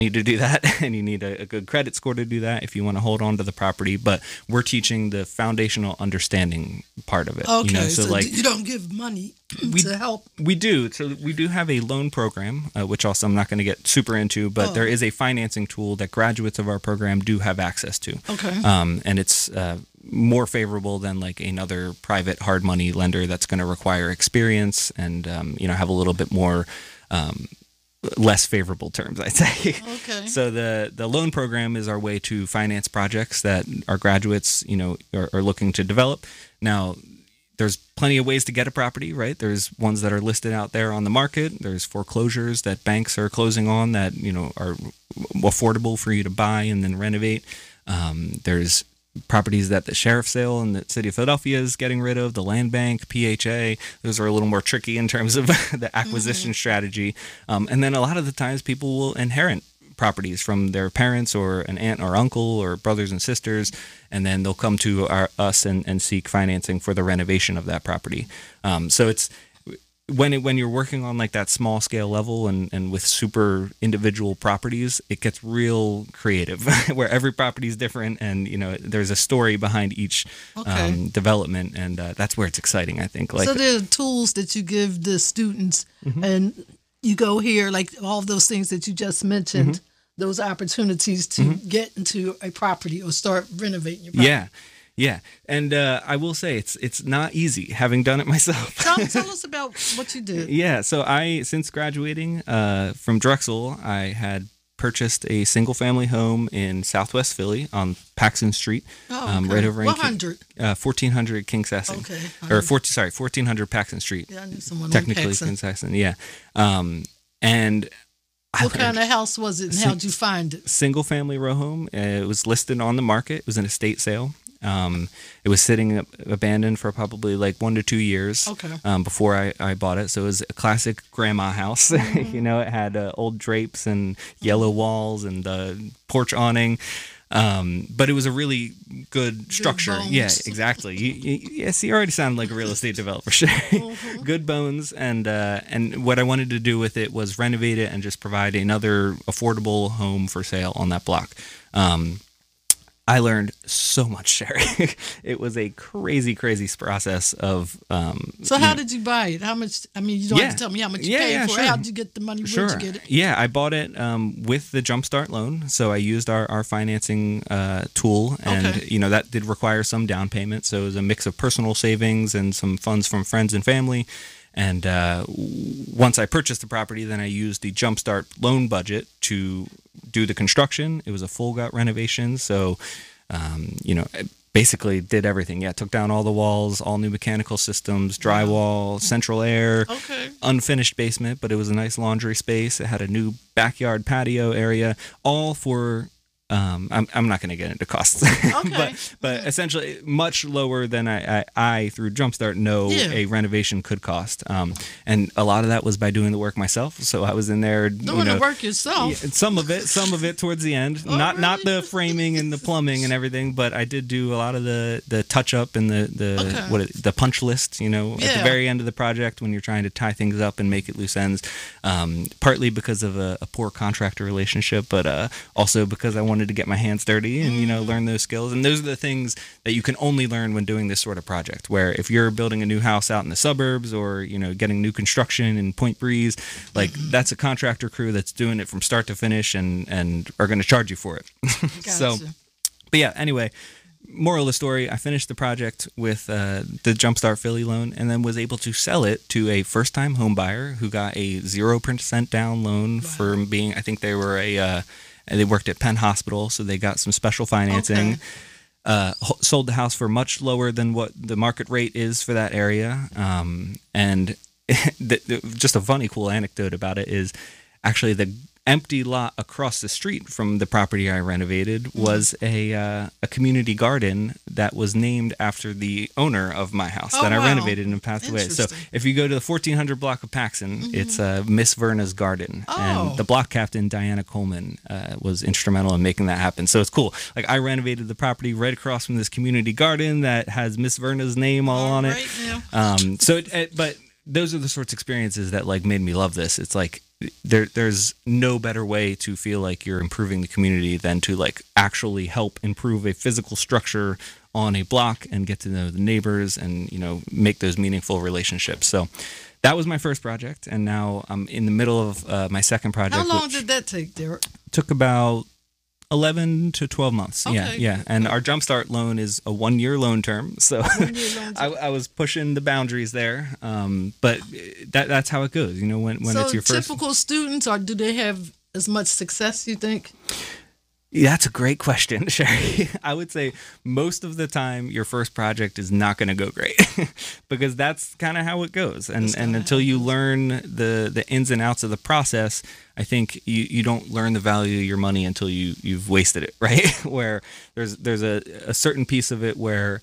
need to do that, and you need a good credit score to do that if you want to hold on to the property. But we're teaching the foundational understanding part of it. Okay, So so like you don't give money we to help. we do. So we do have a loan program, which also I'm not going to get super into, but there is a financing tool that graduates of our program do have access to. Okay. And it's more favorable than like another private hard money lender that's going to require experience and have a little bit more less favorable terms, I'd say. Okay. So the loan program is our way to finance projects that our graduates, are looking to develop. Now, there's plenty of ways to get a property, right? There's ones that are listed out there on the market. There's foreclosures that banks are closing on that, are affordable for you to buy and then renovate. There's properties that the sheriff's sale in the city of Philadelphia is getting rid of, the land bank, PHA. Those are a little more tricky in terms of the acquisition strategy. And then a lot of the times people will inherit properties from their parents or an aunt or uncle or brothers and sisters, and then they'll come to us and seek financing for the renovation of that property. So it's when you're working on like that small scale level and with super individual properties, it gets real creative where every property is different and there's a story behind each development, and that's where it's exciting, I think. Like, so there are tools that you give the students, and you go here, like all of those things that you just mentioned, those opportunities to get into a property or start renovating your property. Yeah, and I will say it's not easy, having done it myself. Tell us about what you did. Yeah, so since graduating from Drexel, I had purchased a single-family home in Southwest Philly on Paxton Street, right over in 1400 Kingsessing. Okay. Or 1400 Paxton Street. Yeah, I knew someone technically on Paxton. Kingsessing. Yeah, and what kind of house was it, and how'd you find it? Single-family row home. It was listed on the market. It was an estate sale. It was sitting abandoned for probably like 1 to 2 years before I bought it. So it was a classic grandma house. It had old drapes and yellow walls and porch awning. But it was a really good structure. Bones. Yeah, exactly. Yes, you already sound like a real estate developer. Good bones. And what I wanted to do with it was renovate it and just provide another affordable home for sale on that block. I learned so much, Sherry. It was a crazy process of. So how did you buy it? How much? I mean, you don't have to tell me how much you paid for it. How did you get the money? Where'd you get it? Yeah, I bought it with the Jumpstart loan. So I used our financing tool, and that did require some down payment. So it was a mix of personal savings and some funds from friends and family. And once I purchased the property, then I used the Jumpstart loan budget to do the construction. It was a full gut renovation, so I basically did everything. Yeah, took down all the walls, all new mechanical systems, drywall, central air, unfinished basement, but it was a nice laundry space. It had a new backyard patio area, all for. I'm not going to get into costs, but essentially much lower than I through Jumpstart know a renovation could cost. And a lot of that was by doing the work myself. So I was in there doing the work yourself. Some of it towards the end, not the framing and the plumbing and everything, but I did do a lot of the touch up and the punch list. At the very end of the project when you're trying to tie things up and make it loose ends. Partly because of a poor contractor relationship, but also because I wanted to get my hands dirty and learn those skills. And those are the things that you can only learn when doing this sort of project, where if you're building a new house out in the suburbs or getting new construction in Point Breeze, like that's a contractor crew that's doing it from start to finish and are going to charge you for it. Gotcha. So but yeah, anyway, moral of the story, I finished the project with the Jumpstart Philly loan and then was able to sell it to a first-time home buyer who got a 0% down loan for being, I think they were they worked at Penn Hospital, so they got some special financing. Sold the house for much lower than what the market rate is for that area. And just a funny, cool anecdote about it is actually the empty lot across the street from the property I renovated was a community garden that was named after the owner of my house that I renovated and passed away. So if you go to the 1400 block of Paxton, it's Miss Verna's garden. And the block captain, Diana Coleman, was instrumental in making that happen. So it's cool. Like I renovated the property right across from this community garden that has Miss Verna's name all on it. Yeah. But those are the sorts of experiences that like made me love this. It's like there's no better way to feel like you're improving the community than to like actually help improve a physical structure on a block and get to know the neighbors and, you know, make those meaningful relationships. So that was my first project, and now I'm in the middle of my second project. How long did that take, Derek? Took about 11 to 12 months. Okay. Yeah. And our Jumpstart loan is a 1-year loan term. So I was pushing the boundaries there. But that's how it goes, you know, when it's your first. So typical students, or do they have as much success, you think? Yeah, that's a great question, Sherry. I would say most of the time your first project is not going to go great because that's kind of how it goes. And until you learn the ins and outs of the process, I think you don't learn the value of your money until you've wasted it, right? Where there's a certain piece of it where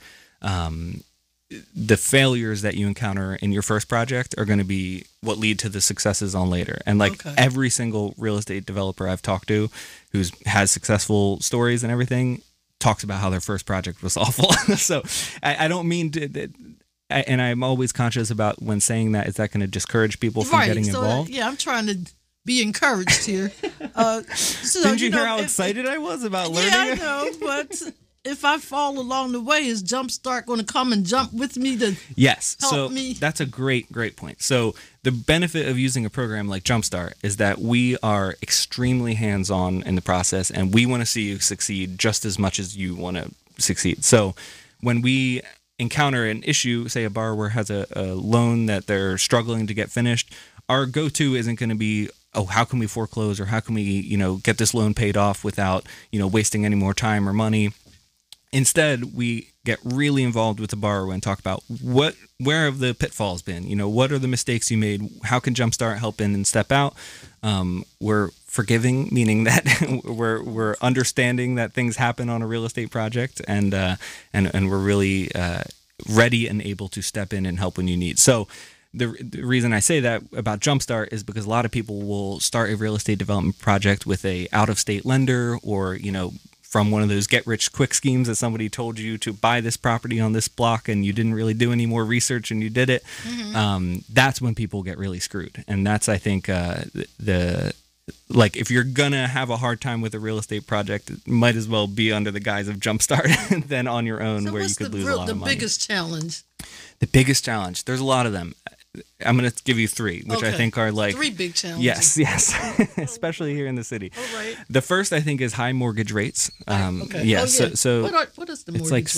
the failures that you encounter in your first project are going to be what lead to the successes on later. And like every single real estate developer I've talked to who's has successful stories and everything talks about how their first project was awful. So I don't mean to, and I'm always conscious about when saying that, is that going to discourage people from getting involved? Yeah, I'm trying to be encouraged here. Didn't you hear how excited I was about learning? Yeah, I know, but if I fall along the way, is Jumpstart going to come and jump with me to help me? That's a great point. So the benefit of using a program like Jumpstart is that we are extremely hands-on in the process, and we want to see you succeed just as much as you want to succeed. So when we encounter an issue, say a borrower has a loan that they're struggling to get finished, our go-to isn't going to be, oh, how can we foreclose, or how can we, you know, get this loan paid off without, you know, wasting any more time or money. Instead, we get really involved with the borrower and talk about where have the pitfalls been? You know, what are the mistakes you made? How can Jumpstart help in and step out? We're forgiving, meaning that we're understanding that things happen on a real estate project, and we're really ready and able to step in and help when you need. So the reason I say that about Jumpstart is because a lot of people will start a real estate development project with a out-of-state lender, or, you know, from one of those get-rich-quick schemes that somebody told you to buy this property on this block and you didn't really do any more research and you did it. That's when people get really screwed. And that's, I think, like, if you're going to have a hard time with a real estate project, it might as well be under the guise of Jumpstart than on your own, where you could lose a lot of money. The biggest challenge? The biggest challenge? There's a lot of them. I'm going to give you three, which I think are like 3 big challenges. Yes, especially here in the city. All right. The first, I think, is high mortgage rates. Yeah, so what is the mortgage it's like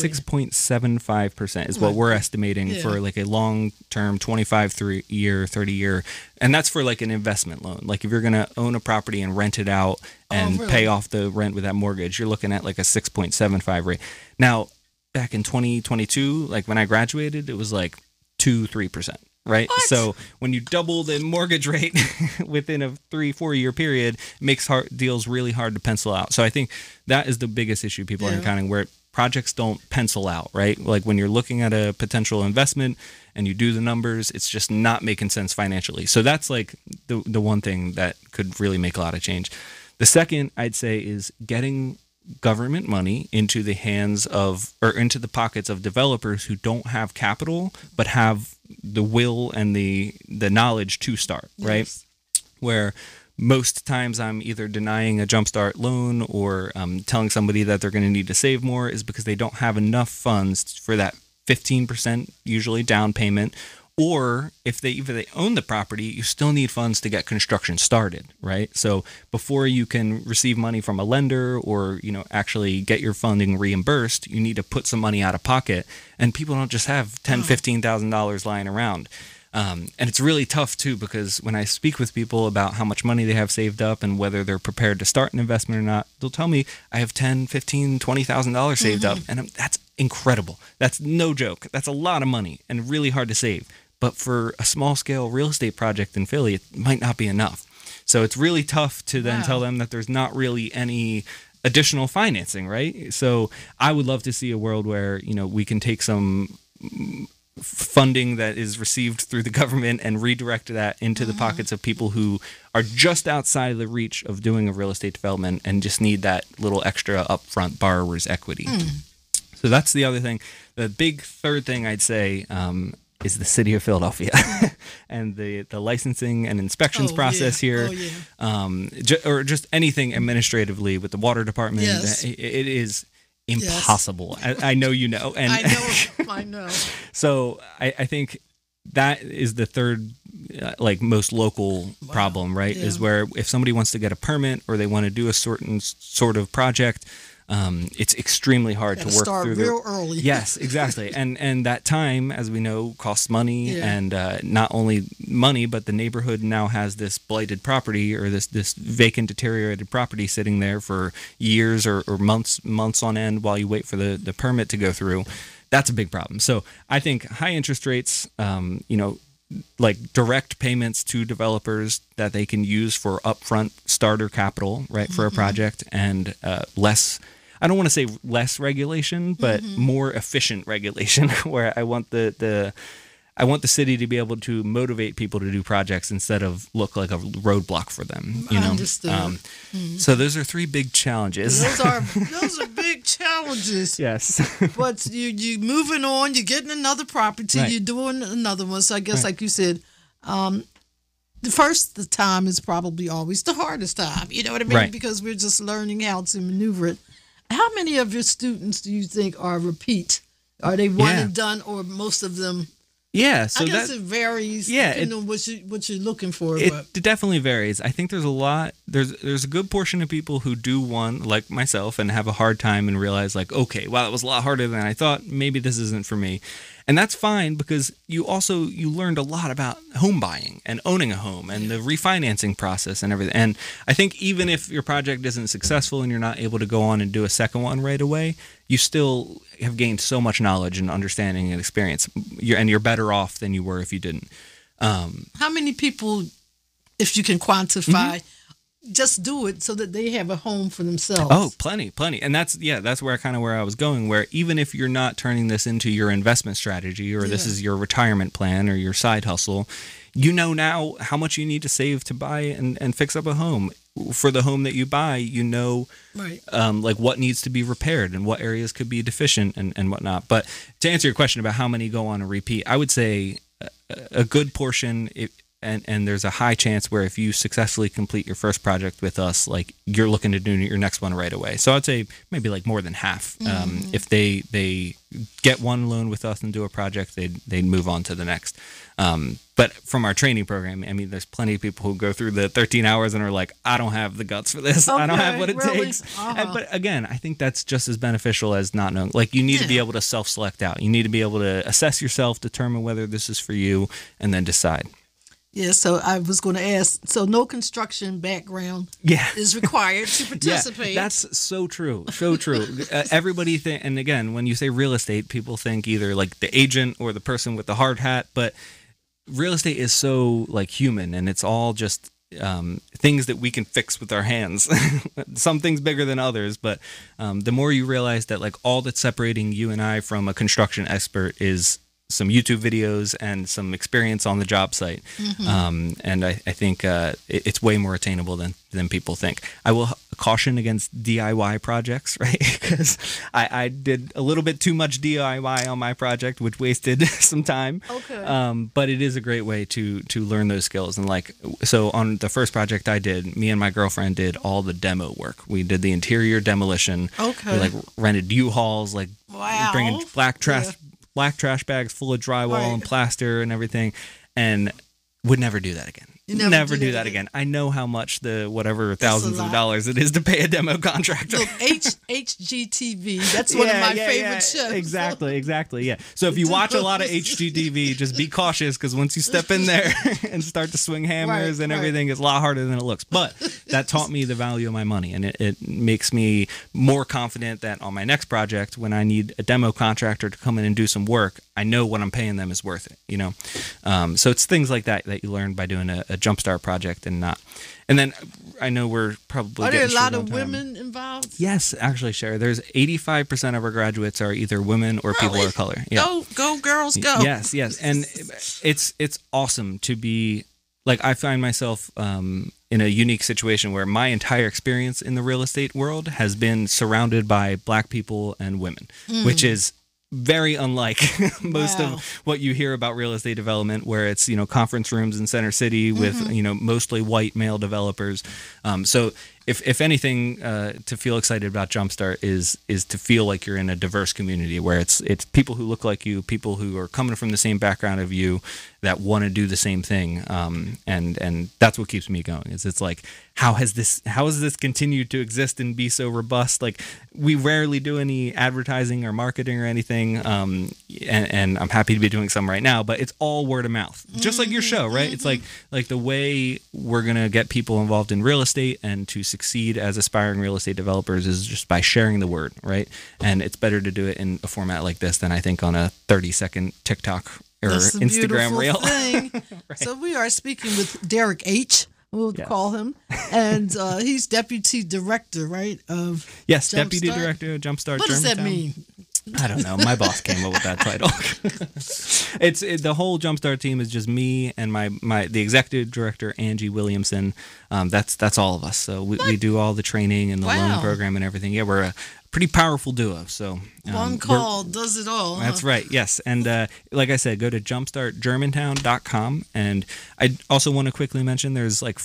6.75% is what we're estimating for like a long-term 25-year, 30-year, and that's for like an investment loan. Like if you're going to own a property and rent it out and pay off the rent with that mortgage, you're looking at like a 6.75 rate. Now, back in 2022, like when I graduated, it was like 2-3%. Right. What? So when you double the mortgage rate within a 3-4 year period, it makes deals really hard to pencil out. So I think that is the biggest issue people are encountering, where projects don't pencil out. Right. Like when you're looking at a potential investment and you do the numbers, it's just not making sense financially. So that's like the one thing that could really make a lot of change. The second, I'd say, is getting government money into the hands of, or into the pockets of, developers who don't have capital but have the will and the knowledge to start, right? Yes. Where most times I'm either denying a Jumpstart loan or telling somebody that they're going to need to save more is because they don't have enough funds for that 15% usually down payment. Or if they own the property, you still need funds to get construction started, right? So before you can receive money from a lender or, you know, actually get your funding reimbursed, you need to put some money out of pocket. And people don't just have $10,000, $15,000 lying around. And it's really tough too, because when I speak with people about how much money they have saved up and whether they're prepared to start an investment or not, they'll tell me I have $10,000, $15,000, $20,000 saved up, and that's incredible. That's no joke. That's a lot of money and really hard to save. But for a small scale real estate project in Philly, it might not be enough. So it's really tough to then tell them that there's not really any additional financing, right? So I would love to see a world where, you know, we can take some funding that is received through the government and redirect that into the pockets of people who are just outside of the reach of doing a real estate development and just need that little extra upfront borrower's equity. So that's the other thing. The big third thing I'd say is the city of Philadelphia and the licensing and inspections process here, or just anything administratively with the water department. Yes. It is impossible. Yes. I know you know. And I know. So I think that is the third most local problem, right? Is where if somebody wants to get a permit or they want to do a certain sort of project, it's extremely hard to work start through. Real early. Yes, exactly. And that time, as we know, costs money, and not only money, but the neighborhood now has this blighted property or this vacant, deteriorated property sitting there for years or months on end while you wait for the permit to go through. That's a big problem. So I think high interest rates, like direct payments to developers that they can use for upfront starter capital, right, for a project, and less. I don't want to say less regulation, but more efficient regulation, where I want the city to be able to motivate people to do projects instead of look like a roadblock for them. Understood. So those are three big challenges. Those are big challenges. Yes. But you moving on, you're getting another property, right. You're doing another one. So I guess, like you said, the time is probably always the hardest time. You know what I mean? Right. Because we're just learning how to maneuver it. How many of your students do you think are repeat? Are they one and done, or most of them? Yeah, so I guess it varies depending on what you're looking for. It definitely varies. I think there's a lot. There's a good portion of people who do one, like myself, and have a hard time and realize, like, okay, wow, it was a lot harder than I thought. Maybe this isn't for me. And that's fine, because you learned a lot about home buying and owning a home and the refinancing process and everything. And I think even if your project isn't successful and you're not able to go on and do a second one right away, you still have gained so much knowledge and understanding and experience. You're better off than you were if you didn't. How many people, if you can quantify, just do it so that they have a home for themselves? Oh, plenty. And that's where I was going, where even if you're not turning this into your investment strategy, or this is your retirement plan or your side hustle, you know now how much you need to save to buy and fix up a home. For the home that you buy, right. Like what needs to be repaired and what areas could be deficient and whatnot. But to answer your question about how many go on a repeat, I would say a good portion, and there's a high chance where if you successfully complete your first project with us, like you're looking to do your next one right away. So I'd say maybe like more than half. If they get one loan with us and do a project, they'd move on to the next. But from our training program, I mean, there's plenty of people who go through the 13 hours and are like, I don't have the guts for this. Okay, I don't have what it really? takes. But again, I think that's just as beneficial as not knowing. Like, you need to be able to self-select out. You need to be able to assess yourself, determine whether this is for you, and then decide. Yeah, so I was going to ask, so no construction background is required to participate. Yeah, that's so true. So true. Everybody and again, when you say real estate, people think either like the agent or the person with the hard hat, but real estate is so like human, and it's all just things that we can fix with our hands. Some things bigger than others, but the more you realize that like all that's separating you and I from a construction expert is some YouTube videos and some experience on the job site. And I think it's way more attainable than people think. I will caution against DIY projects, right? Because I did a little bit too much DIY on my project, which wasted some time. Okay. But it is a great way to learn those skills. And like, so on the first project I did, me and my girlfriend did all the demo work. We did the interior demolition. Okay. We like rented U-Hauls, like bringing black trash bags full of drywall and plaster and everything, and would never do that again. Never do that again. I know how much whatever thousands of dollars it is to pay a demo contractor. Look, HGTV, that's one of my favorite shows. Exactly. Yeah. So if you watch a lot of HGTV, just be cautious, because once you step in there and start to swing hammers and everything, it's a lot harder than it looks. But that taught me the value of my money, and it makes me more confident that on my next project, when I need a demo contractor to come in and do some work, I know what I'm paying them is worth it. So it's things like that you learn by doing a Jumpstart project and not. And then I know we're probably Are there a lot of women involved? Yes, actually, Sherry. There's 85% of our graduates are either women or people of color. Yeah. Go girls, go. Yes. And it's awesome to be like, I find myself in a unique situation where my entire experience in the real estate world has been surrounded by Black people and women, which is very unlike most Wow. of what you hear about real estate development, where it's, conference rooms in Center City with, mostly white male developers. So if anything, to feel excited about Jumpstart is to feel like you're in a diverse community where it's people who look like you, people who are coming from the same background of you that want to do the same thing. And that's what keeps me going. It's like, how has this continued to exist and be so robust? Like, we rarely do any advertising or marketing or anything. And I'm happy to be doing some right now, but it's all word of mouth, just like your show, right? It's like the way we're going to get people involved in real estate and to succeed as aspiring real estate developers is just by sharing the word, right? And it's better to do it in a format like this than I think on a 30-second TikTok or That's a Instagram beautiful reel. thing. Right. So we are speaking with Derek H. We'll call him, and he's deputy director, right? Of Yes, Jumpstart? Deputy Director of Jumpstart. What does that Germantown. mean? I don't know. My boss came up with that title. The whole Jumpstart team is just me and the executive director, Angie Williamson. That's all of us. So we do all the training and the Wow. loan program and everything. Yeah, we're a pretty powerful duo. So One call does it all. That's huh? right. Yes. And like I said, go to jumpstartgermantown.com. And I also want to quickly mention there's like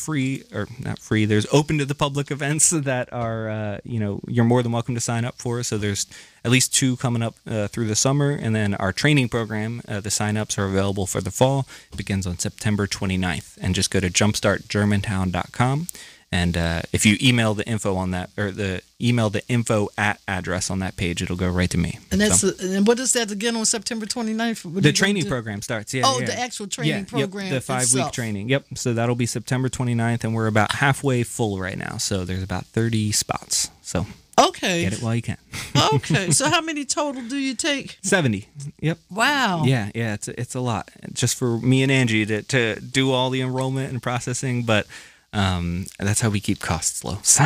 there's open to the public events that are, you're more than welcome to sign up for. So there's at least 2 coming up through the summer. And then our training program, the signups are available for the fall. It begins on September 29th. And just go to jumpstartgermantown.com. And if you email the info on that, or email the info at address on that page, it'll go right to me. And and what is that again on September 29th? What are The you training gonna do? program starts. Yeah. Oh, yeah. the actual training program. Yep, the 5-week itself. training. Yep. So that'll be September 29th, and we're about halfway full right now. So there's about 30 spots. So Okay. get it while you can. Okay. So how many total do you take? 70. Yep. Wow. Yeah. It's a lot just for me and Angie to do all the enrollment and processing, but. That's how we keep costs low. So.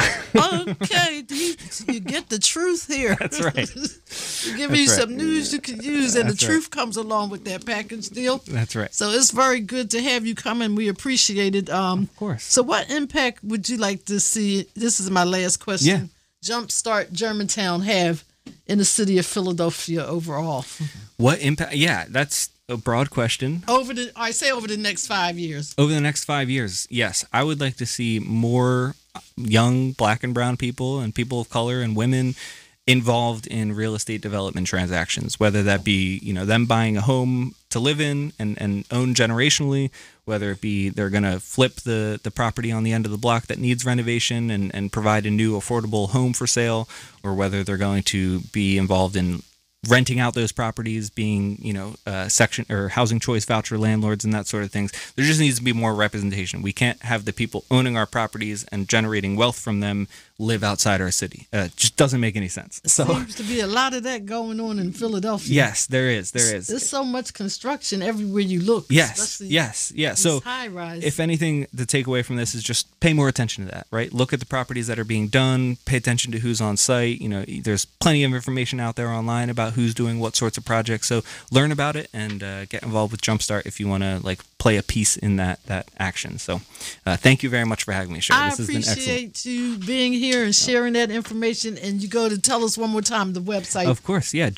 Okay, you get the truth here. That's right. Give you That's right. some news you can use, and the That's truth comes along with that package deal. That's right. So it's very good to have you come, and we appreciate it. Of course. So what impact would you like to see, this is my last question, Jumpstart Germantown have in the city of Philadelphia overall? What impact? Yeah, that's a broad question. Over the next 5 years. Over the next 5 years, yes, I would like to see more young Black and brown people and people of color and women involved in real estate development transactions, whether that be, them buying a home to live in and own generationally, whether it be they're going to flip the property on the end of the block that needs renovation and provide a new affordable home for sale, or whether they're going to be involved in renting out those properties, being, section or housing choice voucher landlords and that sort of things. There just needs to be more representation. We can't have the people owning our properties and generating wealth from them live outside our city. It just doesn't make any sense. So Seems to be a lot of that going on in Philadelphia. yes, there is. There's so much construction everywhere you look. Yes, especially yes, yeah. these So high rise. if anything, the takeaway from this is just pay more attention to that, right? Look at the properties that are being done, pay attention to who's on site. There's plenty of information out there online about who's doing what sorts of projects. So learn about it and get involved with Jumpstart if you want to play a piece in that action. So thank you very much for having me, Sherry. I This has been excellent. appreciate you being here and sharing that information. And you go to tell us one more time the website. Of course, yeah,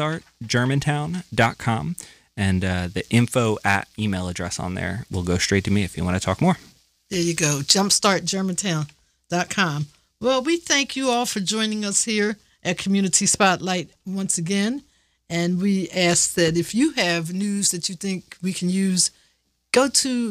jumpstartgermantown.com. And the info at email address on there will go straight to me if you want to talk more. There you go, jumpstartgermantown.com. Well, we thank you all for joining us here at Community Spotlight once again. And we ask that if you have news that you think we can use, go to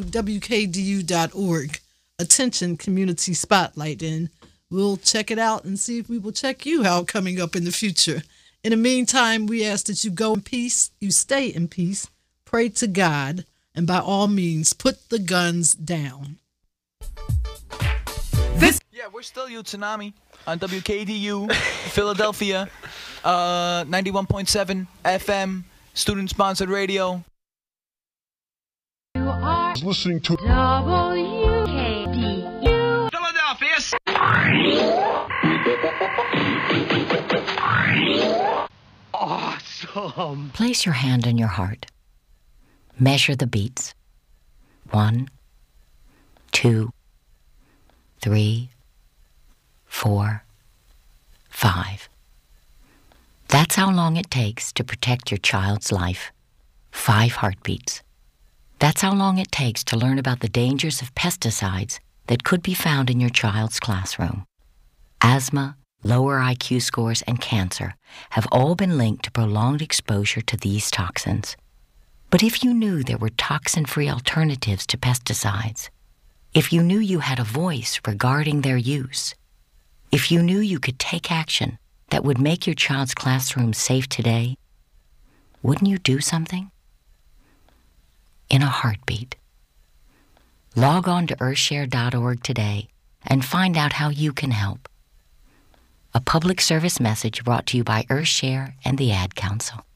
wkdu.org. Attention Community Spotlight, and we'll check it out and see if we will check you out coming up in the future. In the meantime, we ask that you go in peace, you stay in peace, pray to God, and by all means, put the guns down. Yeah, we're still you, Tsunami, on WKDU, Philadelphia, 91.7 FM, student-sponsored radio. You are Listening to WKDU. Philadelphia! awesome. Place your hand on your heart. Measure the beats. 1, 2, 3, 4, 5. That's That's how long it takes to protect your child's life. 5 heartbeats. That's how long it takes to learn about the dangers of pesticides that could be found in your child's classroom. Asthma, lower IQ scores, and cancer have all been linked to prolonged exposure to these toxins. But if you knew there were toxin-free alternatives to pesticides, if you knew you had a voice regarding their use, if you knew you could take action that would make your child's classroom safe today, wouldn't you do something? In a heartbeat. Log on to earthshare.org today and find out how you can help. A public service message brought to you by Earthshare and the Ad Council.